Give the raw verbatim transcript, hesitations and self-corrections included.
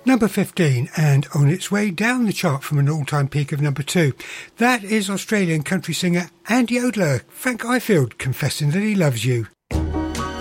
Number fifteen, and on its way down the chart from an all-time peak of number two. That is Australian country singer and yodeler Frank Ifield confessing that he loves you.